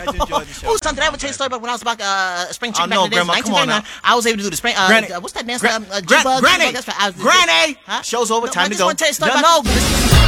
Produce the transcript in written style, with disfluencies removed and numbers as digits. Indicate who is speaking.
Speaker 1: wanted to enjoy the show.
Speaker 2: Oh, something I would tell you a story about when I was about spring chicken
Speaker 1: Oh,
Speaker 2: back in the
Speaker 1: no,
Speaker 2: days.
Speaker 1: Grandma, come on
Speaker 2: 1939. I was able to do the spring.
Speaker 1: Granny.
Speaker 2: What's that dance?
Speaker 1: Granny,
Speaker 2: G-Bug,
Speaker 1: Granny,
Speaker 2: that's right.
Speaker 1: Granny.
Speaker 2: Huh?
Speaker 1: Show's over.
Speaker 2: No,
Speaker 1: Time
Speaker 2: I
Speaker 1: to
Speaker 2: just
Speaker 1: go.
Speaker 2: want to tell you a story
Speaker 1: No,
Speaker 2: about
Speaker 1: no.